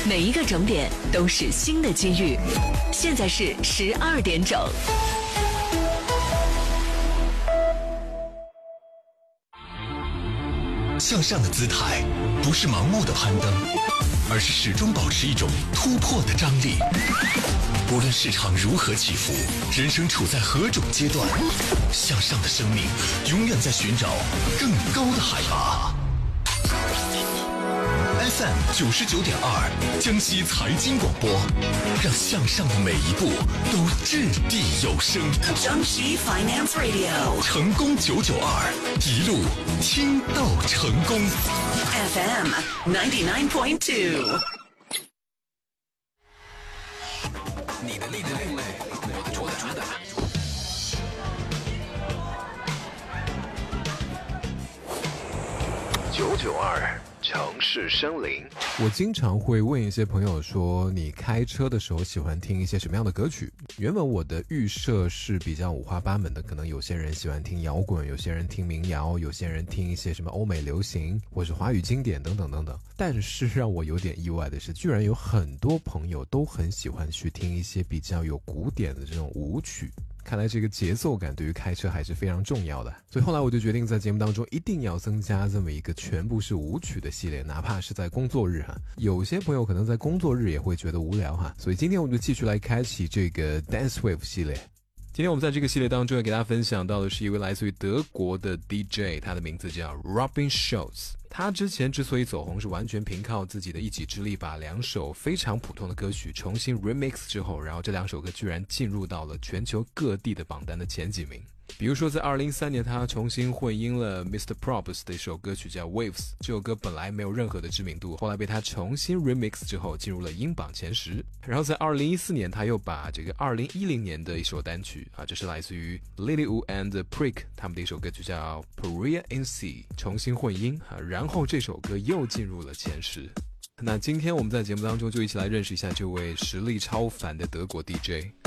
每一个整点都是新的机遇。现在是12点整。 向上的姿态不是盲目的攀登，而是始终保持一种突破的张力。无论市场如何起伏，人生处在何种阶段，向上的生命永远在寻找更高的海拔。FM 99.2江西财经广播，让向上的每一步都掷地有声。 江西 Finance Radio， 成功992，一路听到成功。 FM 99.2。 你的另类，我的主打。 992城市森林。 我经常会问一些朋友说，你开车的时候喜欢听一些什么样的歌曲？原本我的预设是比较五花八门的，可能有些人喜欢听摇滚，有些人听民谣，有些人听一些什么欧美流行或是华语经典等等等等。但是让我有点意外的是，居然有很多朋友都很喜欢去听一些比较有古典的这种舞曲。看来这个节奏感对于开车还是非常重要的，所以后来我就决定在节目当中一定要增加这么一个全部是舞曲的系列，哪怕是在工作日哈。有些朋友可能在工作日也会觉得无聊哈，所以今天我们就继续来开启这个 Dance Wave 系列。今天我们在这个系列当中要给大家分享到的是一位来自于德国的 DJ， 他的名字叫 Robin Schulz。他之前之所以走红，是完全凭靠自己的一己之力，把两首非常普通的歌曲重新 remix 之后，然后这两首歌居然进入到了全球各地的榜单的前几名。比如说在2013年他重新混音了 Mr. Probs 的一首歌曲叫 Waves， 这首歌本来没有任何的知名度，后来被他重新 remix 之后进入了英榜前10。然后在2014年他又把这个2010年的一首单曲这是来自于 Lily Wu and Prick 他们的一首歌曲叫 Paria in C 重新混音然后这首歌又进入了前10。那今天我们在节目当中就一起来认识一下这位实力超凡的德国 DJ。